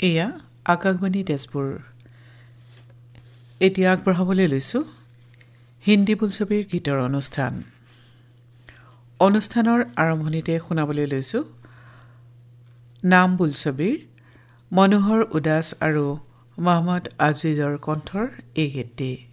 এয়া আকাশবাণী তেজপুৰ। এতিয়া আগবঢ়াবলৈ লৈছোঁ হিন্দী বোলছবিৰ গীতৰ অনুষ্ঠানৰ আৰম্ভণিতে শুনাবলৈ লৈছোঁ নাম বোলছবিৰ মনোহৰ উদাস আৰু মহম্মদ আজিজৰ কণ্ঠৰ এই গীতটি।